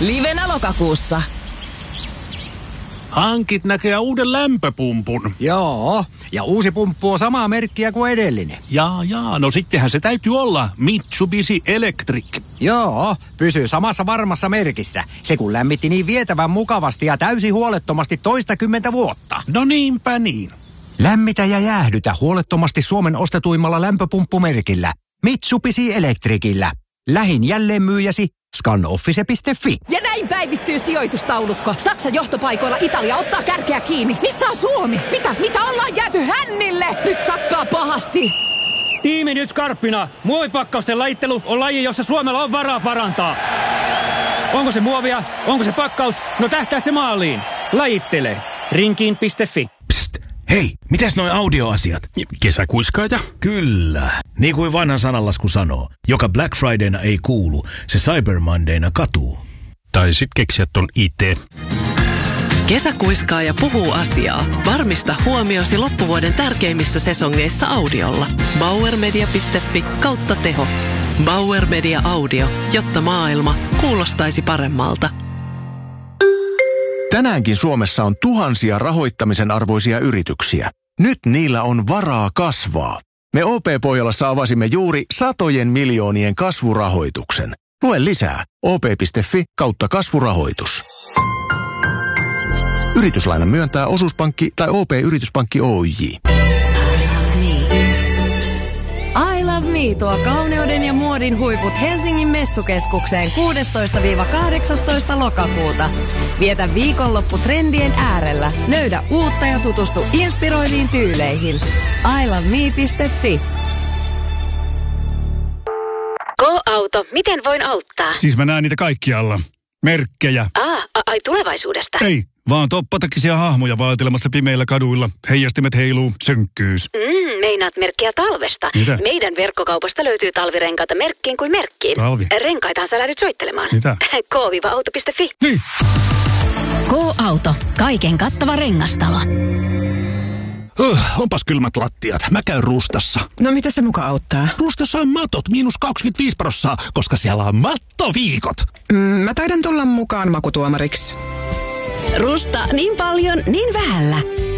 Livenä lokakuussa. Hankit näköjään uuden lämpöpumpun. Joo, ja uusi pumppu on samaa merkkiä kuin edellinen. Jaa, no sittenhän se täytyy olla Mitsubishi Electric. Joo, pysyy samassa varmassa merkissä. Se kun lämmitti niin vietävän mukavasti ja täysin huolettomasti 20 vuotta. No niinpä niin. Lämmitä ja jäähdytä huolettomasti Suomen ostetuimmalla lämpöpumppumerkillä. Mitsubishi Electricillä. Lähin jälleenmyyjäsi scanoffice.fi. Ja näin päivittyy sijoitustaulukko. Saksan johtopaikoilla Italia ottaa kärkeä kiinni. Missä on Suomi? Mitä ollaan jääty hännille? Nyt sakkaa pahasti. Tiimi nyt skarppina. Muovipakkausten lajittelu on laji, jossa Suomella on varaa parantaa. Onko se muovia? Onko se pakkaus? No tähtää se maaliin. Lajittele. Rinkiin.fi. Psst, hei, mitäs noi audioasiat? Kesäkuiskaaja? Kyllä, niin kuin vanha sananlasku sanoo. Joka Black Fridayna ei kuulu, se Cyber Mondayna katuu. Tai sit keksiä ton IT. Kesäkuiskaaja puhuu asiaa. Varmista huomiosi loppuvuoden tärkeimmissä sesongeissa audiolla. Bauermedia.fi/teho. Bauer Media Audio, jotta maailma kuulostaisi paremmalta. Tänäänkin Suomessa on tuhansia rahoittamisen arvoisia yrityksiä. Nyt niillä on varaa kasvaa. Me OP-Pohjolassa avasimme juuri satojen miljoonien kasvurahoituksen. Lue lisää op.fi/kasvurahoitus. Yrityslaina myöntää osuuspankki tai OP-yrityspankki Oyj. I Love Me tuo kauneuden ja muodin huiput Helsingin messukeskukseen 16-18 lokakuuta. Vietä viikonloppu trendien äärellä. Löydä uutta ja tutustu inspiroiviin tyyleihin. iloveme.fi. Go-auto, miten voin auttaa? Siis mä näen niitä kaikkialla. Merkkejä. Ai tulevaisuudesta? Ei, vaan toppatakisia hahmoja vaatelemassa pimeillä kaduilla. Heijastimet heiluu, synkkyys. Meinaat merkkiä talvesta. Mitä? Meidän verkkokaupasta löytyy talvirenkaita merkkiin kuin merkkiin. Talvi? Renkaitahan sä lähdyt soittelemaan. Mitä? K-auto.fi. Niin. K-auto. Kaiken kattava rengastalo. Onpas kylmät lattiat. Mä käyn Rustassa. No mitä se muka auttaa? Rustassa on matot -25%, koska siellä on mattoviikot. Mä taidan tulla mukaan makutuomariksi. Rusta niin paljon, niin vähällä.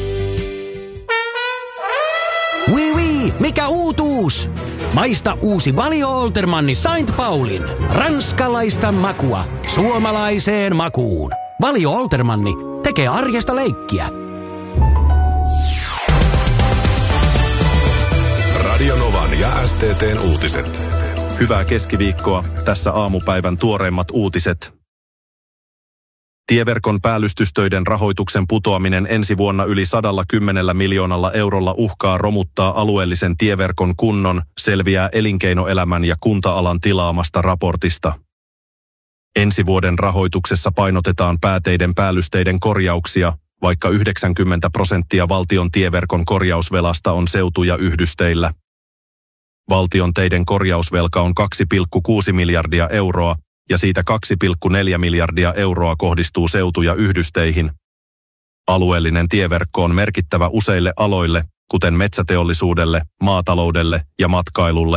Oui, mikä uutuus? Maista uusi Valio Oltermanni Saint Paulin. Ranskalaista makua suomalaiseen makuun. Valio Oltermanni tekee arjesta leikkiä. Radio Novan ja STT:n uutiset. Hyvää keskiviikkoa. Tässä aamupäivän tuoreimmat uutiset. Tieverkon päällystystöiden rahoituksen putoaminen ensi vuonna yli 110 miljoonalla eurolla uhkaa romuttaa alueellisen tieverkon kunnon, selviää elinkeinoelämän ja kunta-alan tilaamasta raportista. Ensi vuoden rahoituksessa painotetaan pääteiden päällysteiden korjauksia, vaikka 90% valtion tieverkon korjausvelasta on seutu- ja yhdysteillä. Valtion teiden korjausvelka on 2,6 miljardia euroa, ja siitä 2,4 miljardia euroa kohdistuu seutu- ja yhdysteihin. Alueellinen tieverkko on merkittävä useille aloille, kuten metsäteollisuudelle, maataloudelle ja matkailulle.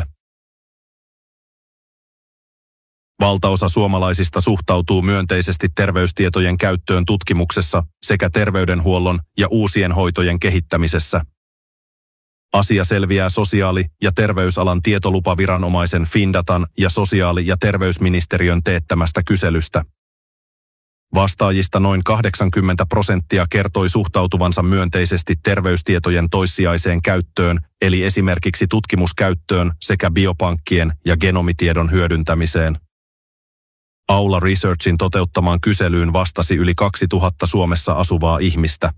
Valtaosa suomalaisista suhtautuu myönteisesti terveystietojen käyttöön tutkimuksessa sekä terveydenhuollon ja uusien hoitojen kehittämisessä. Asia selviää sosiaali- ja terveysalan tietolupaviranomaisen Findatan ja sosiaali- ja terveysministeriön teettämästä kyselystä. Vastaajista noin 80% kertoi suhtautuvansa myönteisesti terveystietojen toissijaiseen käyttöön, eli esimerkiksi tutkimuskäyttöön sekä biopankkien ja genomitiedon hyödyntämiseen. Aula Researchin toteuttamaan kyselyyn vastasi yli 2000 Suomessa asuvaa ihmistä.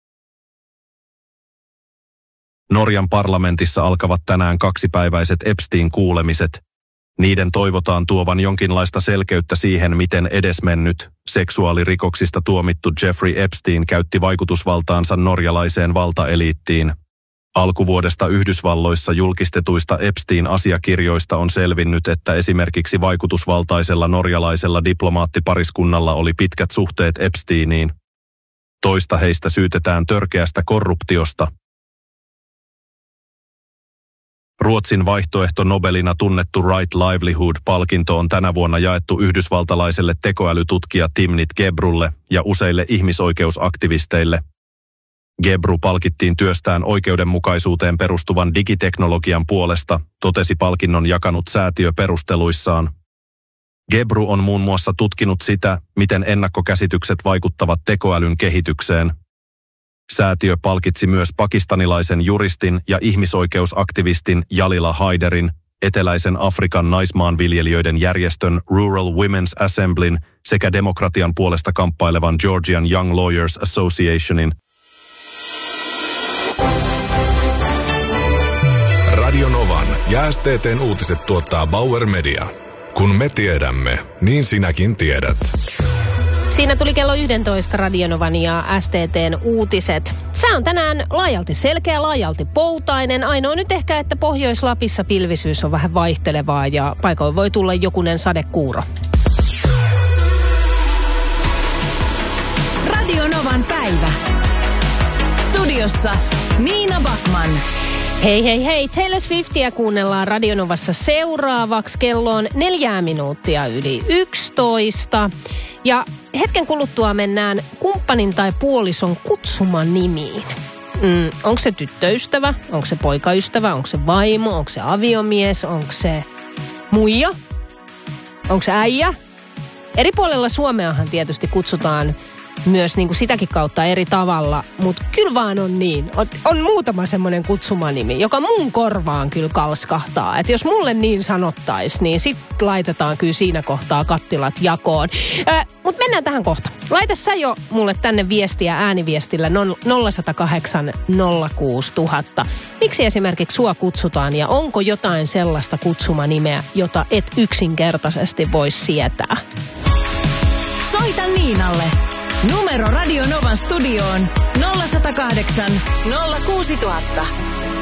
Norjan parlamentissa alkavat tänään kaksipäiväiset Epstein-kuulemiset. Niiden toivotaan tuovan jonkinlaista selkeyttä siihen, miten edesmennyt, seksuaalirikoksista tuomittu Jeffrey Epstein käytti vaikutusvaltaansa norjalaiseen valtaeliittiin. Alkuvuodesta Yhdysvalloissa julkistetuista Epstein-asiakirjoista on selvinnyt, että esimerkiksi vaikutusvaltaisella norjalaisella diplomaattipariskunnalla oli pitkät suhteet Epsteiniin. Toista heistä syytetään törkeästä korruptiosta. Ruotsin vaihtoehto Nobelina tunnettu Right Livelihood-palkinto on tänä vuonna jaettu yhdysvaltalaiselle tekoälytutkija Timnit Gebrulle ja useille ihmisoikeusaktivisteille. Gebru palkittiin työstään oikeudenmukaisuuteen perustuvan digiteknologian puolesta, totesi palkinnon jakanut säätiö perusteluissaan. Gebru on muun muassa tutkinut sitä, miten ennakkokäsitykset vaikuttavat tekoälyn kehitykseen. Säätiö palkitsi myös pakistanilaisen juristin ja ihmisoikeusaktivistin Jalila Haiderin, eteläisen Afrikan naismaanviljelijöiden järjestön Rural Women's Assemblyn sekä demokratian puolesta kamppailevan Georgian Young Lawyers Associationin. Radio Novan ja STT:n uutiset tuottaa Bauer Media. Kun me tiedämme, niin sinäkin tiedät. Siinä tuli kello 11 Radio Novan ja STT:n uutiset. Sää on tänään laajalti selkeä, laajalti poutainen. Ainoa nyt ehkä, että Pohjois-Lapissa pilvisyys on vähän vaihtelevaa ja paikoin voi tulla jokunen sadekuuro. Radio Novan päivä. Studiossa Niina Backman. Hei hei hei, Taylor Swiftia kuunnellaan Radio Novassa seuraavaksi. Kello on 4 minuuttia yli 11. Ja hetken kuluttua mennään kumppanin tai puolison kutsuman nimiin. Onko se tyttöystävä? Onko se poikaystävä? Onko se vaimo? Onko se aviomies? Onko se muija? Onko se äijä? Eri puolella Suomeahan tietysti kutsutaan myös niin kuin sitäkin kautta eri tavalla, mutta kyllä vaan on niin. On muutama semmoinen kutsumanimi, joka mun korvaan kyllä kalskahtaa. Että jos mulle niin sanottaisi, niin sit laitetaan kyllä siinä kohtaa kattilat jakoon. Mutta mennään tähän kohta. Laita sä jo mulle tänne viestiä ääniviestillä 0108 06000. Miksi esimerkiksi sua kutsutaan ja onko jotain sellaista kutsumanimeä, jota et yksinkertaisesti voi sietää? Soita Niinalle. Numero Radio Novan studioon 0108 06000.